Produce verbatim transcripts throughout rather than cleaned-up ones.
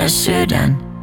Yle Sydän.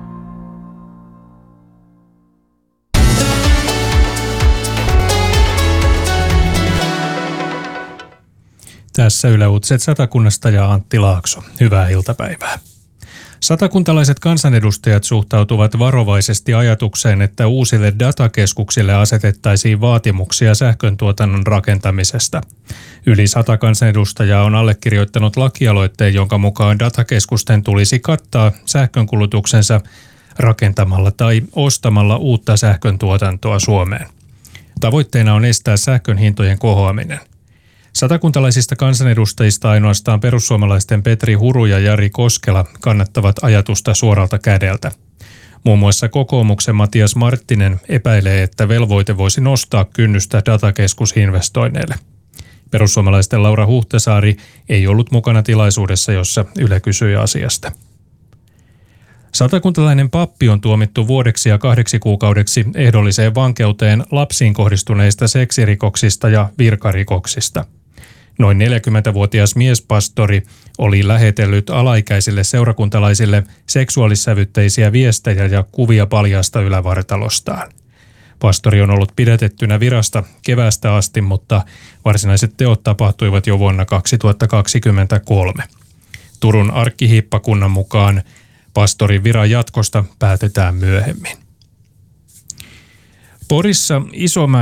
Tässä Yle Uutiset Satakunnasta ja Antti Laakso. Hyvää iltapäivää. Satakuntalaiset kansanedustajat suhtautuvat varovaisesti ajatukseen, että uusille datakeskuksille asetettaisiin vaatimuksia sähköntuotannon rakentamisesta. Yli sata kansanedustajaa on allekirjoittanut lakialoitteen, jonka mukaan datakeskusten tulisi kattaa sähkönkulutuksensa rakentamalla tai ostamalla uutta sähköntuotantoa Suomeen. Tavoitteena on estää sähkön hintojen kohoaminen. Satakuntalaisista kansanedustajista ainoastaan perussuomalaisten Petri Huru ja Jari Koskela kannattavat ajatusta suoralta kädeltä. Muun muassa kokoomuksen Matias Marttinen epäilee, että velvoite voisi nostaa kynnystä datakeskusinvestoinneille. Perussuomalaisten Laura Huhtasaari ei ollut mukana tilaisuudessa, jossa Yle kysyi asiasta. Satakuntalainen pappi on tuomittu vuodeksi ja kahdeksi kuukaudeksi ehdolliseen vankeuteen lapsiin kohdistuneista seksirikoksista ja virkarikoksista. Noin neljäkymmentävuotias miespastori oli lähetellyt alaikäisille seurakuntalaisille seksuaalissävytteisiä viestejä ja kuvia paljaasta ylävartalostaan. Pastori on ollut pidätettynä virasta keväästä asti, mutta varsinaiset teot tapahtuivat jo vuonna kaksituhattakaksikymmentäkolme. Turun arkkihiippakunnan mukaan pastorin viran jatkosta päätetään myöhemmin. Porissa Isomäen